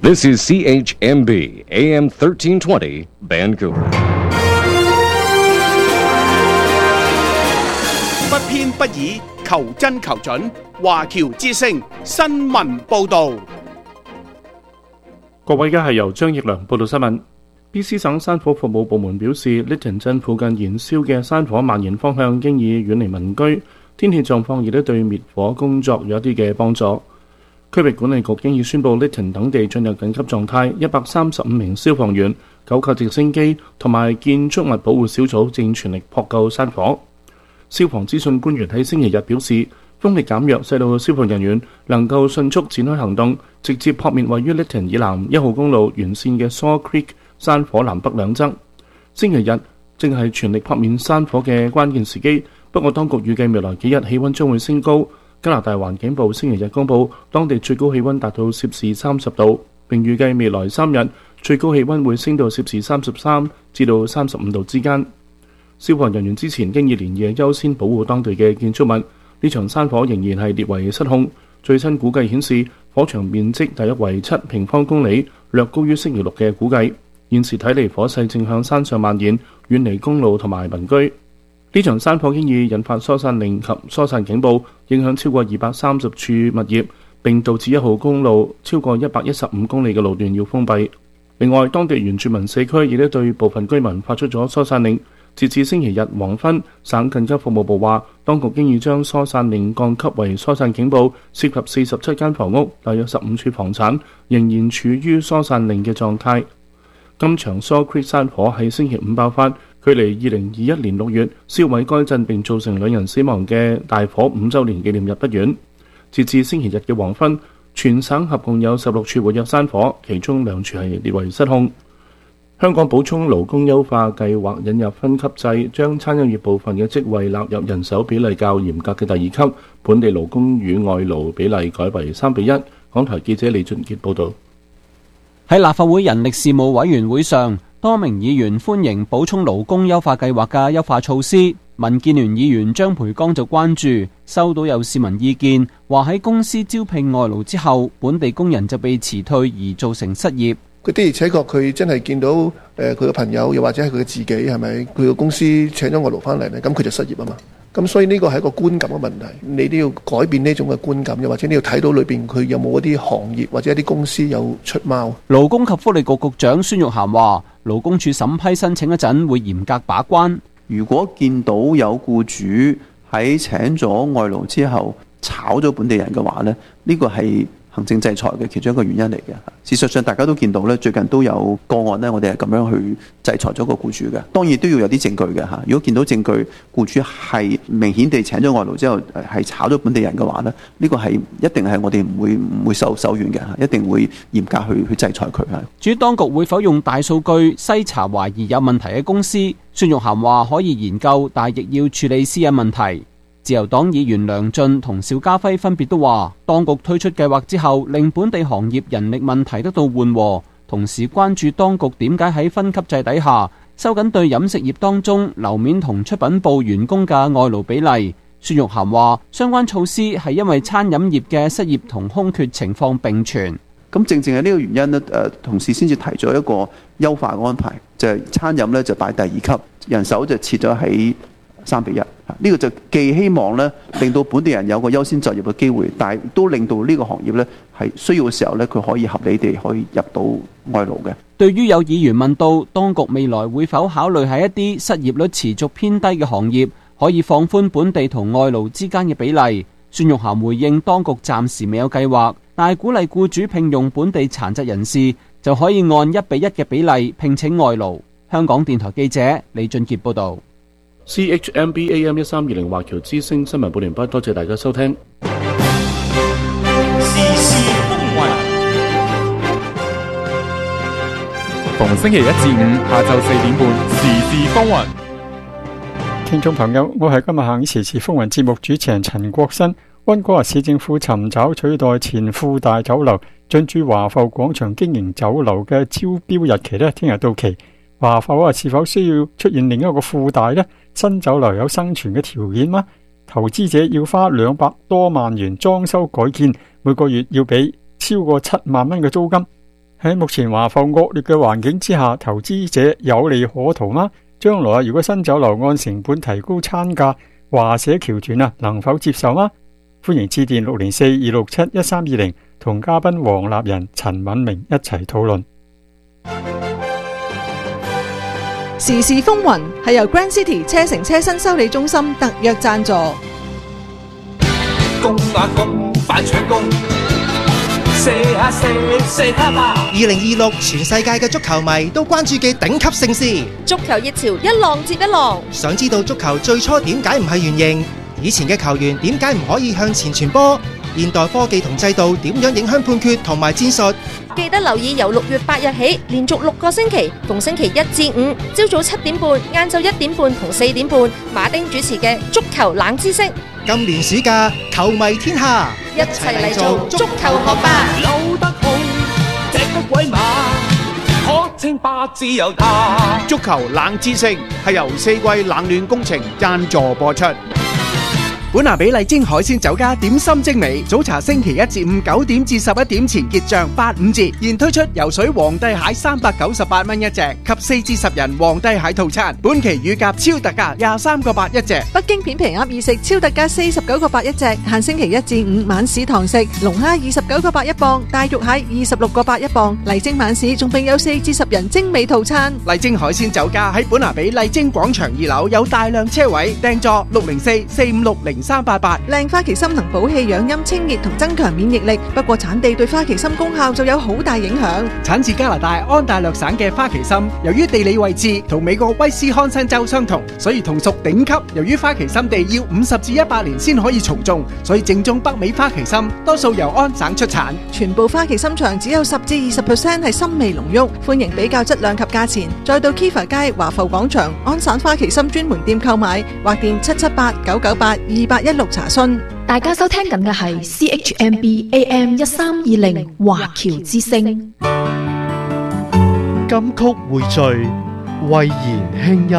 This is CHMB AM 1320 Vancouver。 不偏不倚，求真求準。華僑之聲新聞報導。 各位，而家係由張奕良報道新聞。BC 省山火服務部門表示 ，Lytton 鎮附近燃燒嘅山火蔓延方向經已遠離民居，天氣狀況亦都對滅火工作有一啲嘅幫助。區域管理局經已宣布 Lytton 等地進入緊急狀態，135名消防員、9架直升機同埋建築物保護小組正全力撲救山火。消防資訊官員喺星期日表示，風力減弱，使到消防人員能夠迅速展開行動，直接撲滅位於 Lytton 以南1號公路沿線嘅 Saw Creek 山火南北兩側。星期日正係全力撲滅山火嘅關鍵時機，不過當局預計未來幾日氣溫將會升高。加拿大環境部星期日公佈，當地最高氣溫達到攝氏30度，並預計未來3日最高氣溫會升到攝氏33至到35度之間。消防人員之前經已連夜優先保護當地嘅建築物，呢場山火仍然係列為失控。最新估計顯示，火場面積大約為7平方公里，略高於星期六嘅估計。現時睇嚟，火勢正向山上蔓延，遠離公路同埋民居。呢場山火經已引發疏散令及疏散警報，影響超過230處物業，並導致1號公路超過115公里嘅路段要封閉。另外，當地原住民社區亦都對部分居民發出咗疏散令。截至星期日黃昏，省緊急服務部話，當局經已將疏散令降級為疏散警報，涉及47間房屋，大約15處房產仍然處於疏散令嘅狀態。今場 Saw Creek 山火喺星期五爆發，距離2021年6月燒毀該鎮並造成2人死亡嘅大火5週年紀念日不遠。截至星期日嘅黃昏，全省合共有16處活躍山火，其中2處係列為失控。香港補充勞工優化計劃引入分級制，將餐飲業部分嘅職位納入人手比例較嚴格嘅第2級，本地勞工與外勞比例改為3:1。港台記者李俊傑報導。 喺立法會人力事務委員會上，多名議員歡迎補充勞工優化計劃嘅優化措施。民建聯議員張培剛就關注收到有市民意見，話喺公司招聘外勞之後，本地工人就被辭退而造成失業。 佢的而且確佢真係見到佢嘅朋友，又或者係佢嘅自己，係咪佢個公司請咗外勞翻嚟呢？咁佢就失業啊嘛。咁所以呢個係一個觀感嘅問題，你都要改變呢種嘅觀感，又或者你要睇到裏邊佢有冇一啲行業或者一啲公司有出貓。 勞工及福利局局長孫玉菡話，勞工處審批申請嗰陣會嚴格把關。 如果見到有僱主喺請咗外勞之後炒咗本地人嘅話呢，呢個係行政制裁嘅其中一個原因嚟嘅。事實上大家都見到咧，最近都有個案咧，我哋係咁樣去制裁咗個僱主嘅。當然都要有啲證據嘅嚇。如果見到證據，僱主係明顯地請咗外勞之後係炒咗本地人嘅話咧，呢個係一定係我哋唔會手軟嘅嚇，一定會嚴格去制裁佢嚇。 至於當局會否用大數據篩查懷疑有問題嘅公司，孫玉菡話可以研究，但亦要處理私隱問題。自由黨議員梁進同邵家輝分別都話，當局推出計劃之後，令本地行業人力問題得到緩和，同時關注當局點解喺分級制底下收緊對飲食業當中樓面同出品部員工嘅外勞比例。孫玉菡話，相關措施係因為餐飲業嘅失業同空缺情況並存。 咁正係呢個原因呢，同事先至提咗一個優化安排，就係餐飲呢就擺第2級，人手就設咗喺3:1。呢個就既希望咧令到本地人有個優先就業嘅機會，但係都令到呢個行業咧係需要嘅時候咧，佢可以合理地可以入到外勞嘅。 對於有議員問到當局未來會否考慮喺一啲失業率持續偏低嘅行業可以放寬本地同外勞之間嘅比例，孫玉菡回應當局暫時未有計劃，但係鼓勵僱主聘用本地殘疾人士就可以按1:1嘅比例聘請外勞。香港電台記者李俊傑報導。 CHMB AM 1320華僑之聲新聞報完畢，多謝大家收聽。 時事風雲，逢星期1至5下晝4點半，時事風雲。 聽眾朋友，我係今日行時事風雲節目主持人陳國新。溫哥華市政府尋找取代前富大酒樓進駐華埠廣場經營酒樓嘅招標日期聽日到期。華埠是否需要出現另一個富大呢？新酒樓有生存嘅條件嗎？投資者要花200多萬元裝修改建，每個月要俾超過7萬蚊嘅租金。 喺目前華埠惡劣嘅環境之下，投資者有利可圖嗎？將來如果新酒樓按成本提高餐價，華社僑團能否接受嗎？歡迎致電604-267-1320，同嘉賓黃立仁、陳敏明一齊討論。 時事風雲係由 Grand City 車城車身修理中心特約贊助。 攻啊攻，快搶攻！射下射，射下吧！2026全世界嘅足球迷都關注嘅頂級盛事， 足球熱潮一浪接一浪。 想知道足球最初點解唔係圓形？以前嘅球員點解唔可以向前傳波？現代科技同制度點樣影響判決同埋戰術？ 記得留意由6月8日起，連續6個星期，逢星期1至5，朝早7點半、晏晝1點半同4點半，馬丁主持嘅足球冷知識。 今年暑假，球迷天下，一齊嚟做足球學霸。 扭得好，踢得鬼馬，可稱霸自由他。 足球冷知識係由4季冷暖工程贊助播出。 本拿比麗晶海鮮酒家點心精美，早茶星期1至5 9點至11點前結賬85折，現推出游水皇帝蟹398蚊一隻及4至10人皇帝蟹套餐，本期乳鴿超特價23個8一隻， 北京片皮鴨意食超特價49個8一隻，限星期1至5晚市堂食，龍蝦29個8一磅，大肉蟹26個8一磅，麗晶晚市仲並有4至10人精美套餐。 麗晶海鮮酒家喺本拿比麗晶廣場2樓有大量車位，訂座604-456-0388。 靚花旗參能補氣養陰清熱同增強免疫力，不過產地對花旗參功效就有好大影響。 產自加拿大安大略省嘅花旗參，由於地理位置同美國威斯康辛州相同，所以同屬頂級。由於花旗參地要50至100年先可以從種，所以正宗北美花旗參多數由安省出產。 全部花旗參場只有10至20% 係參味濃郁，歡迎比較質量及價錢，再到 Kiva 街華埠廣場安省花旗參專門店購買，或電778-998-2816查詢。 大家收聽緊嘅係 CHMB AM 1320華僑之聲。 金曲匯聚，慧言輕音。